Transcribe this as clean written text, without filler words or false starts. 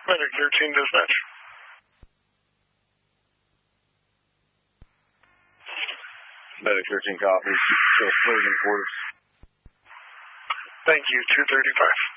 Medic 13 dispatch. Medic 13 copies. Still closing quarters. Thank you, 235.